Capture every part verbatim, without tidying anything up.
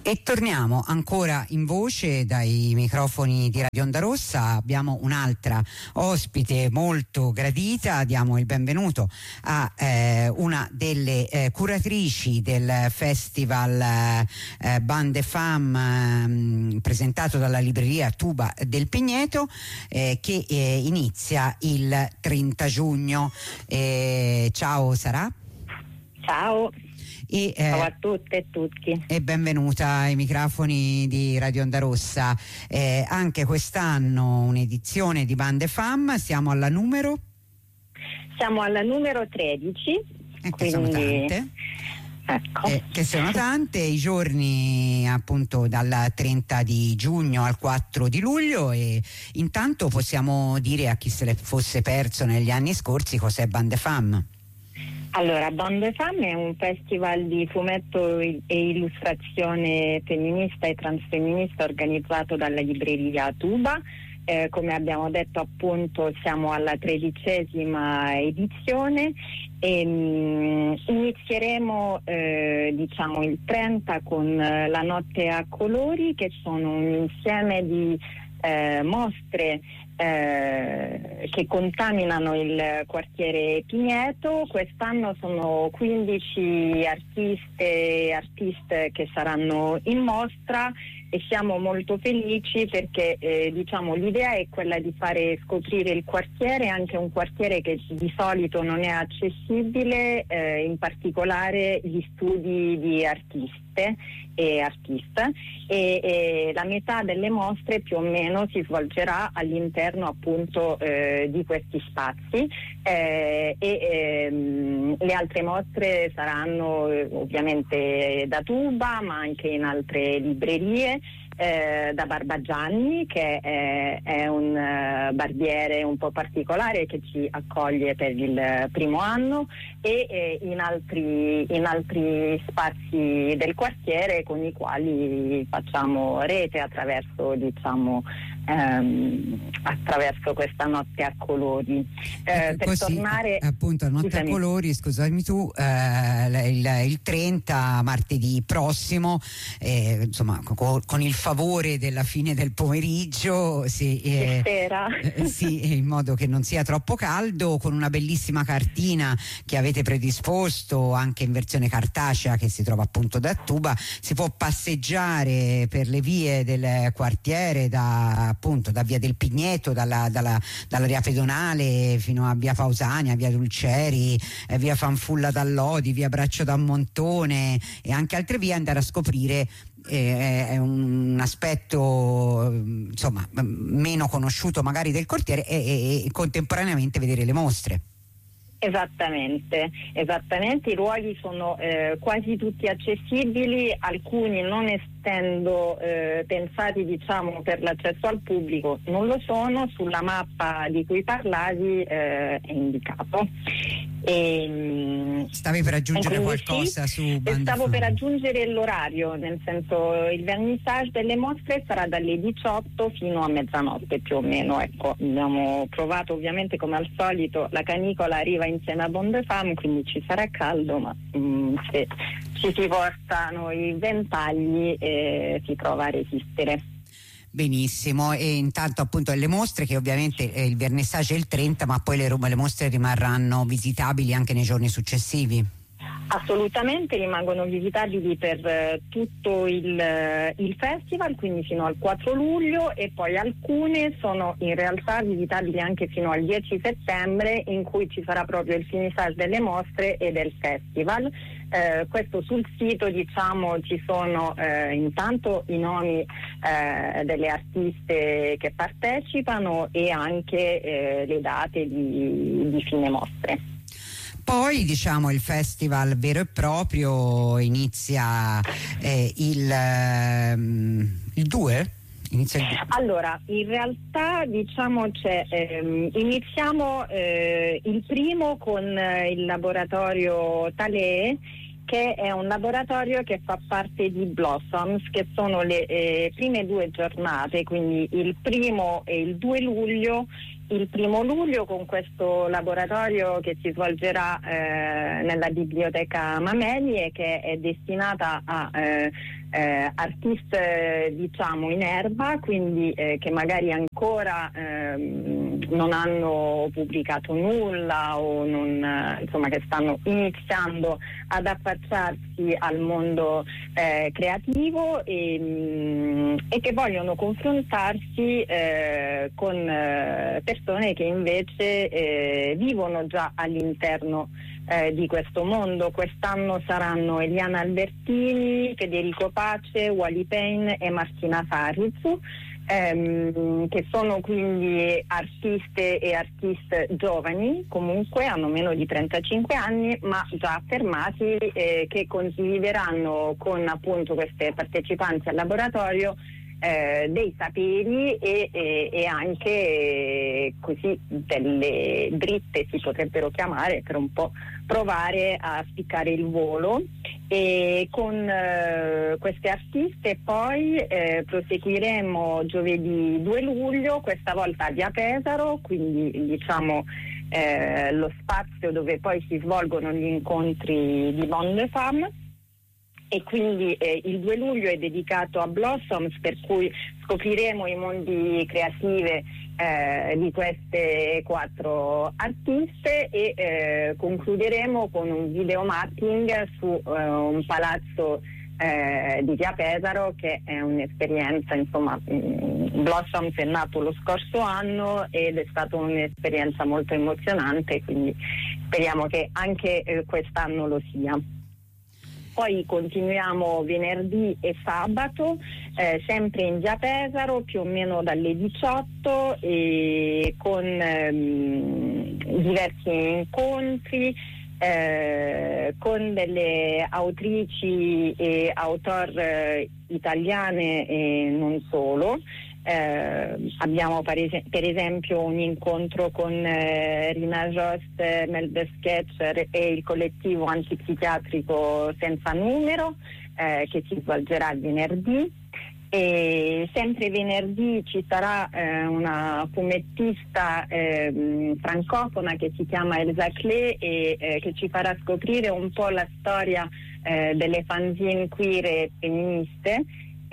E torniamo ancora in voce dai microfoni di Radio Onda Rossa. Abbiamo un'altra ospite molto gradita, diamo il benvenuto a eh, una delle eh, curatrici del festival eh, Bande Femme eh, presentato dalla libreria Tuba del Pigneto, eh, che eh, inizia il trenta giugno. Eh, ciao Sara. Ciao. E, eh, Ciao a tutte e tutti. E benvenuta ai microfoni di Radio Onda Rossa. Eh, anche quest'anno un'edizione di Bande Femme, siamo alla numero? Siamo alla numero tredici. Eh, che quindi... sono tante. Ecco. Eh, che sono tante, i giorni appunto dal trenta di giugno al quattro di luglio. E intanto possiamo dire a chi se le fosse perso negli anni scorsi cos'è Bande Femme. Allora, Bande Femme è un festival di fumetto e illustrazione femminista e transfemminista organizzato dalla libreria Tuba. Eh, come abbiamo detto, appunto, siamo alla tredicesima edizione e mh, inizieremo eh, diciamo il trenta con eh, la Notte a Colori, che sono un insieme di eh, mostre Eh, che contaminano il quartiere Pigneto. Quest'anno sono quindici artiste e artiste che saranno in mostra e siamo molto felici perché eh, diciamo l'idea è quella di fare scoprire il quartiere, anche un quartiere che di solito non è accessibile, eh, in particolare gli studi di artiste e artista e, e la metà delle mostre più o meno si svolgerà all'interno appunto eh, di questi spazi eh, e ehm, le altre mostre saranno eh, ovviamente da Tuba, ma anche in altre librerie. Eh, da Barbagianni, che è, è un uh, barbiere un po' particolare che ci accoglie per il primo anno, e eh, in altri in altri spazi del quartiere con i quali facciamo rete attraverso diciamo ehm, attraverso questa Notte a Colori. Eh, ecco, per così, tornare appunto a Notte scusami. a Colori, scusami tu, eh, il, il trenta, martedì prossimo, eh, insomma con, con il favore della fine del pomeriggio, sì, eh, eh, sì, in modo che non sia troppo caldo, con una bellissima cartina che avete predisposto anche in versione cartacea, che si trova appunto da Tuba. Si può passeggiare per le vie del quartiere, da appunto da via del Pigneto, dalla, dalla, dall'area pedonale fino a via Pausania, via Dulceri, eh, via Fanfulla d'Allodi, via Braccio da Montone e anche altre vie, andare a scoprire eh, è un aspetto insomma meno conosciuto magari del quartiere e, e, e contemporaneamente vedere le mostre. Esattamente, esattamente, i luoghi sono eh, quasi tutti accessibili, alcuni non essendo eh, pensati diciamo per l'accesso al pubblico non lo sono. Sulla mappa di cui parlavi eh, è indicato. E, stavi per aggiungere qualcosa sì, su Bande stavo Femme. per aggiungere l'orario, nel senso il vernissage delle mostre sarà dalle diciotto fino a mezzanotte più o meno. Ecco, abbiamo provato ovviamente come al solito, la canicola arriva insieme a Bande Femme, quindi ci sarà caldo, ma mh, se ci si portano i ventagli eh, si prova a resistere. Benissimo, e intanto appunto le mostre, che ovviamente eh, il vernissage è il trenta, ma poi le, le mostre rimarranno visitabili anche nei giorni successivi. Assolutamente, rimangono visitabili per eh, tutto il, eh, il festival, quindi fino al quattro luglio, e poi alcune sono in realtà visitabili anche fino al dieci settembre, in cui ci sarà proprio il finissage delle mostre e del festival. Eh, questo sul sito diciamo ci sono eh, intanto i nomi eh, delle artiste che partecipano e anche eh, le date di, di fine mostre. Poi diciamo il festival vero e proprio inizia eh, il, ehm, il due? Inizia il due. Allora, in realtà diciamo c'è, ehm, iniziamo eh, il primo con eh, il laboratorio Thalee, che è un laboratorio che fa parte di Blossoms, che sono le eh, prime due giornate, quindi il primo e il due luglio. Il primo luglio con questo laboratorio che si svolgerà eh, nella biblioteca Mameli e che è destinata a eh, eh, artiste diciamo in erba, quindi eh, che magari ancora ehm, non hanno pubblicato nulla o non, eh, insomma che stanno iniziando ad affacciarsi al mondo eh, creativo e, mh, e che vogliono confrontarsi eh, con eh, persone che invece eh, vivono già all'interno Eh, di questo mondo. Quest'anno saranno Eliana Albertini, Federico Pace, Wally Payne e Martina Farizzu, ehm, che sono quindi artiste e artiste giovani, comunque hanno meno di trentacinque anni, ma già affermati, eh, che condivideranno con appunto queste partecipanti al laboratorio Eh, dei saperi e, e, e anche eh, così delle dritte, si potrebbero chiamare, per un po' provare a spiccare il volo. E con eh, queste artiste poi eh, proseguiremo giovedì due luglio, questa volta a Via Pesaro, quindi diciamo eh, lo spazio dove poi si svolgono gli incontri di Bonne Femme. E quindi eh, il due luglio è dedicato a Blossoms, per cui scopriremo i mondi creative eh, di queste quattro artiste e eh, concluderemo con un video mapping su eh, un palazzo eh, di Via Pesaro, che è un'esperienza, insomma, mh, Blossoms è nato lo scorso anno ed è stata un'esperienza molto emozionante, quindi speriamo che anche eh, quest'anno lo sia. Poi continuiamo venerdì e sabato, eh, sempre in Via Pesaro, più o meno dalle diciotto, e con ehm, diversi incontri, eh, con delle autrici e autor eh, italiane e non solo. Eh, abbiamo per, es- per esempio un incontro con eh, Rina Jost, Mel Sketcher e il collettivo antipsichiatrico Senza Numero, eh, che si svolgerà venerdì. E sempre venerdì ci sarà eh, una fumettista eh, francofona che si chiama Elsa Clé e eh, che ci farà scoprire un po' la storia eh, delle fanzine queer e femministe.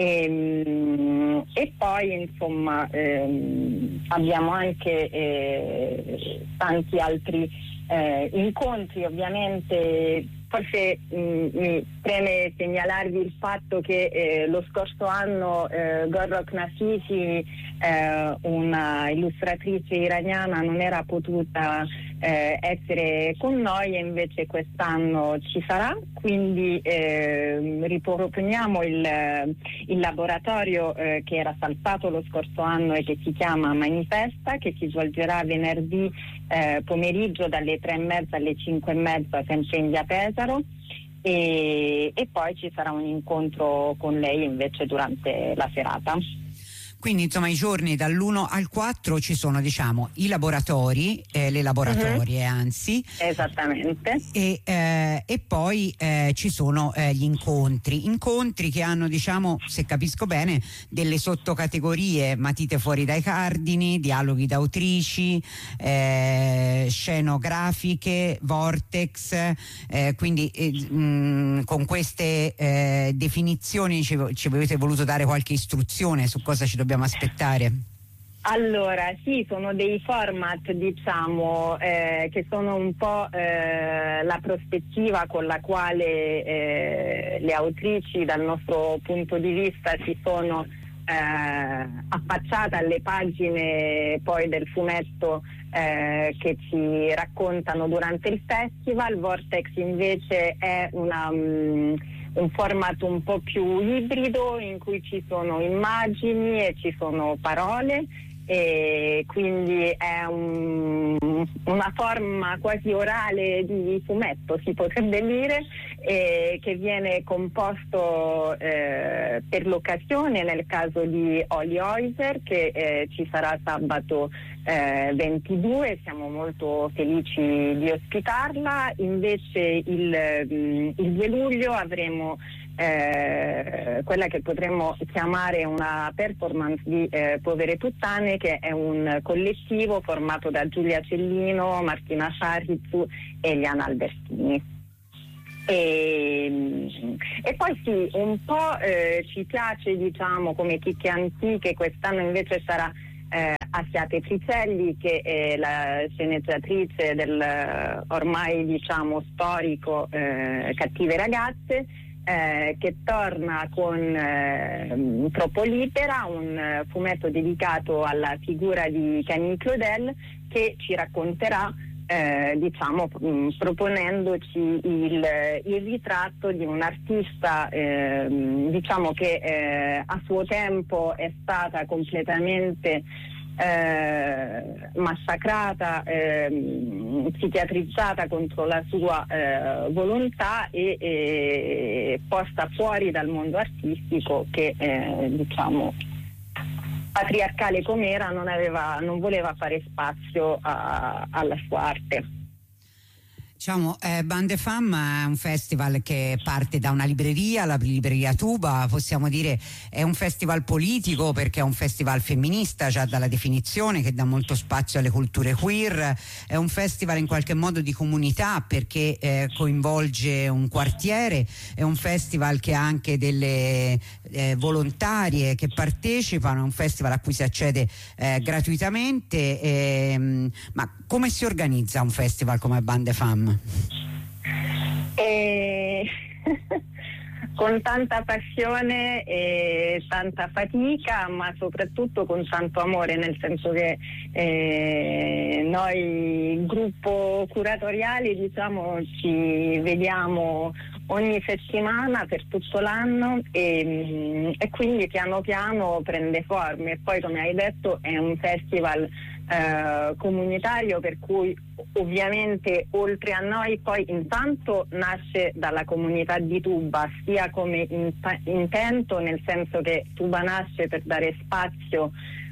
E, e poi insomma ehm, abbiamo anche eh, tanti altri eh, incontri. Ovviamente forse mh, mi preme segnalarvi il fatto che eh, lo scorso anno eh, Gorrok Nafisi, eh, una illustratrice iraniana, non era potuta eh, essere con noi e invece quest'anno ci sarà, quindi eh, riproponiamo il, il laboratorio eh, che era saltato lo scorso anno e che si chiama Manifesta, che si svolgerà venerdì eh, pomeriggio dalle tre e mezza alle cinque e mezza, sempre in Via Pesaro. E, e poi ci sarà un incontro con lei invece durante la serata. Quindi insomma i giorni dall'uno al quattro ci sono, diciamo, i laboratori, eh, le laboratorie uh-huh. anzi. Esattamente. E, eh, e poi eh, ci sono eh, gli incontri, incontri che hanno, diciamo, se capisco bene, delle sottocategorie: matite fuori dai cardini, dialoghi d'autrici, eh, scenografiche, vortex, eh, quindi eh, mh, con queste eh, definizioni ci, ci avete voluto dare qualche istruzione su cosa ci dobbiamo dobbiamo aspettare? Allora sì, sono dei format, diciamo, eh, che sono un po' eh, la prospettiva con la quale eh, le autrici, dal nostro punto di vista, si sono eh, affacciate alle pagine poi del fumetto eh, che ci raccontano durante il festival. Vortex invece è una... Um, un format un po' più ibrido, in cui ci sono immagini e ci sono parole, e quindi è un, una forma quasi orale di fumetto, si potrebbe dire, e che viene composto eh, per l'occasione, nel caso di Oli Oiser, che eh, ci sarà sabato eh, ventidue. Siamo molto felici di ospitarla. Invece il, il due luglio avremo Eh, quella che potremmo chiamare una performance di eh, Povere Puttane, che è un collettivo formato da Giulia Cellino, Martina Farizzu e Eliana Albertini. E, e poi sì, un po' eh, ci piace, diciamo, come chicche antiche. Quest'anno invece sarà eh, Assiate Frizelli, che è la sceneggiatrice del ormai, diciamo, storico eh, Cattive ragazze, eh, che torna con eh, Troppo libera, un eh, fumetto dedicato alla figura di Camille Claudel, che ci racconterà Eh, diciamo mh, proponendoci il, il ritratto di un'artista eh, diciamo che eh, a suo tempo è stata completamente eh, massacrata, eh, psichiatrizzata contro la sua eh, volontà e, e posta fuori dal mondo artistico, che eh, diciamo patriarcale com'era non aveva, non voleva fare spazio a, alla sua arte. Diciamo, eh, Bande Femme è un festival che parte da una libreria, la libreria Tuba. Possiamo dire è un festival politico perché è un festival femminista già dalla definizione, che dà molto spazio alle culture queer. È un festival in qualche modo di comunità perché eh, coinvolge un quartiere. È un festival che ha anche delle eh, volontarie che partecipano. È un festival a cui si accede eh, gratuitamente. Eh, ma come si organizza un festival come Bande Femme? E... con tanta passione e tanta fatica, ma soprattutto con tanto amore, nel senso che eh, noi, il gruppo curatoriale, diciamo, ci vediamo ogni settimana per tutto l'anno e, e quindi piano piano prende forma. E poi, come hai detto, è un festival eh, comunitario, per cui ovviamente oltre a noi poi intanto nasce dalla comunità di Tuba, sia come in- intento, nel senso che Tuba nasce per dare spazio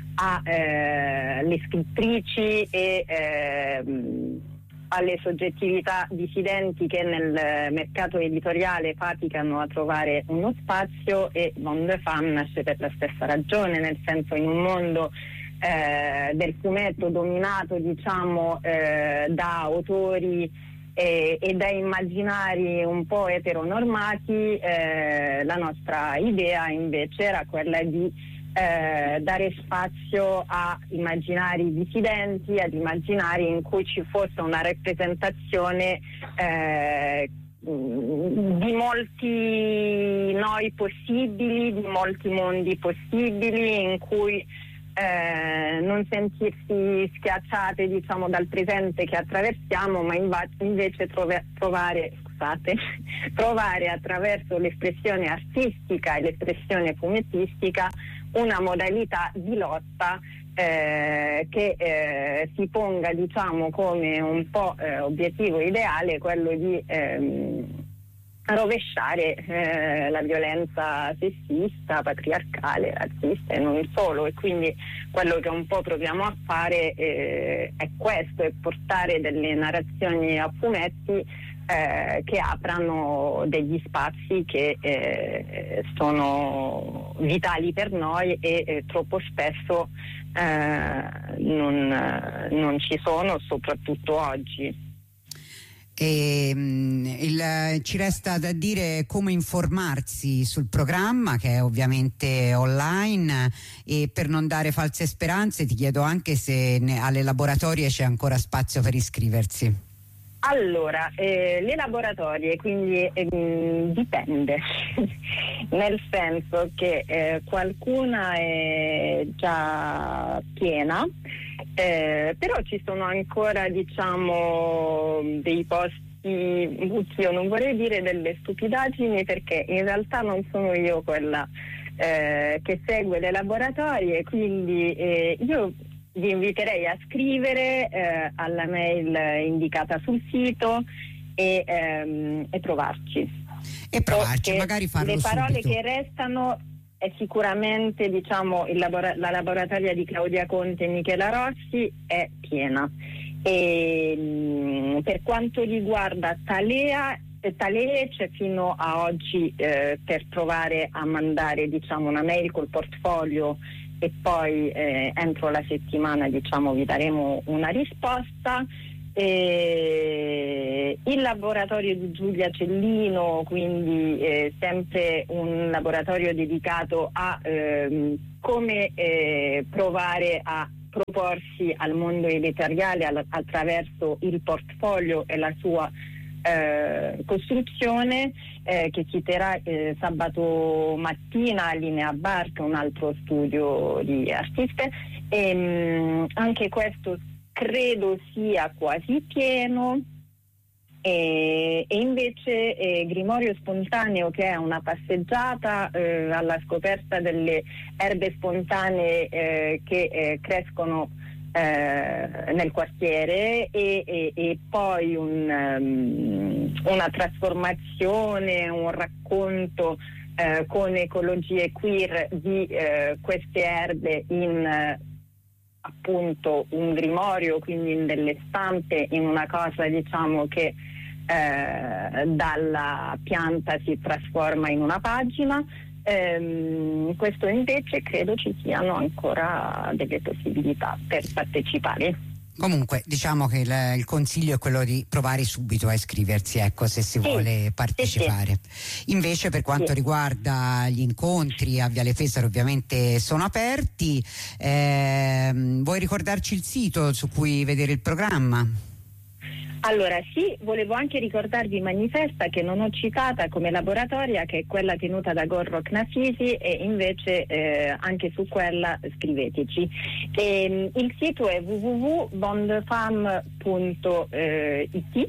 alle eh, scrittrici e eh, alle soggettività dissidenti che nel mercato editoriale faticano a trovare uno spazio, e Bande Femme nasce per la stessa ragione, nel senso, in un mondo eh, del fumetto dominato, diciamo, eh, da autori e, e da immaginari un po' eteronormati, eh, la nostra idea invece era quella di Eh, dare spazio a immaginari dissidenti, ad immaginari in cui ci fosse una rappresentazione eh, di molti noi possibili, di molti mondi possibili, in cui eh, non sentirsi schiacciate, diciamo, dal presente che attraversiamo, ma inva- invece trove- trovare scusate, trovare attraverso l'espressione artistica e l'espressione fumettistica una modalità di lotta eh, che eh, si ponga, diciamo, come un po' eh, obiettivo ideale quello di ehm, rovesciare eh, la violenza sessista, patriarcale, razzista e non solo. E quindi quello che un po' proviamo a fare eh, è questo, è portare delle narrazioni a fumetti Eh, che aprano degli spazi che eh, sono vitali per noi e eh, troppo spesso eh, non, non ci sono, soprattutto oggi. E, il, ci resta da dire come informarsi sul programma, che è ovviamente online, e per non dare false speranze ti chiedo anche se ne, alle laboratorie c'è ancora spazio per iscriversi. Allora, eh, le laboratorie, quindi eh, dipende, nel senso che eh, qualcuna è già piena, eh, però ci sono ancora, diciamo, dei posti, io non vorrei dire delle stupidaggini, perché in realtà non sono io quella eh, che segue le laboratorie, quindi eh, io vi inviterei a scrivere eh, alla mail indicata sul sito e, ehm, e provarci. E provarci, Perché magari farlo le parole subito. che restano è sicuramente, diciamo, il labora- la laboratoria di Claudia Conte e Michela Rossi è piena. E mh, per quanto riguarda Talea, Talee c'è fino a oggi eh, per provare a mandare, diciamo, una mail col portfolio, e poi eh, entro la settimana, diciamo, vi daremo una risposta. E il laboratorio di Giulia Cellino, quindi eh, sempre un laboratorio dedicato a ehm, come eh, provare a proporsi al mondo editoriale all- attraverso il portfolio e la sua eh, costruzione, eh, che si terrà eh, sabato mattina a Linea Barca, un altro studio di artiste, e mh, anche questo credo sia quasi pieno. E, e invece eh, Grimorio Spontaneo, che è una passeggiata eh, alla scoperta delle erbe spontanee eh, che eh, crescono eh, nel quartiere, e, e, e poi un, um, una trasformazione, un racconto eh, con ecologie queer di eh, queste erbe in eh, appunto un grimorio, quindi in delle stampe, in una cosa diciamo che eh, dalla pianta si trasforma in una pagina. Ehm, questo invece credo ci siano ancora delle possibilità per partecipare. Comunque diciamo che il, il consiglio è quello di provare subito a iscriversi, ecco, se si sì, vuole partecipare. Sì, sì. Invece per quanto sì. riguarda gli incontri a Viale Pesaro, ovviamente sono aperti. Eh, vuoi ricordarci il sito su cui vedere il programma? Allora sì, volevo anche ricordarvi Manifesta, che non ho citata come laboratoria, che è quella tenuta da Gorro Knafisi, e invece eh, anche su quella scriveteci. E, il sito è w w w punto bondfam punto i t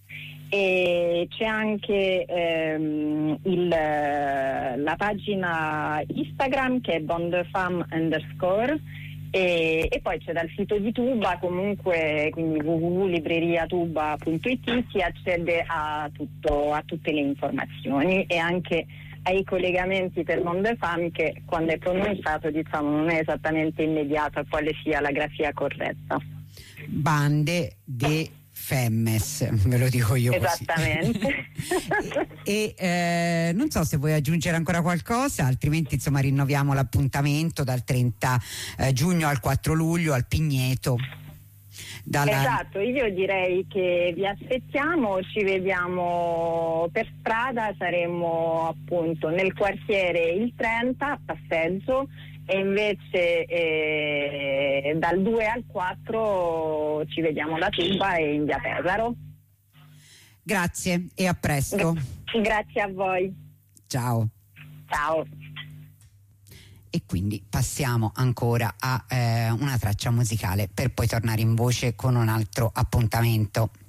e c'è anche ehm, il, la pagina Instagram che è bondfam underscore. E, e poi c'è dal sito di Tuba, comunque, quindi w w w punto libreriatuba punto i t, si accede a, tutto, a tutte le informazioni e anche ai collegamenti per Bondefam, che quando è pronunciato diciamo non è esattamente immediato a quale sia la grafia corretta. Bande de Femmes, ve lo dico io esattamente. Così. e e eh, non so se vuoi aggiungere ancora qualcosa, altrimenti insomma rinnoviamo l'appuntamento dal trenta giugno al quattro luglio al Pigneto. Dalla... Esatto, io direi che vi aspettiamo, ci vediamo per strada, saremo appunto nel quartiere il trenta a passeggio, e invece eh, dal due al quattro ci vediamo da Tuba e in via Pesaro. Grazie e a presto. Grazie a voi. Ciao. Ciao. E quindi passiamo ancora a eh, una traccia musicale per poi tornare in voce con un altro appuntamento.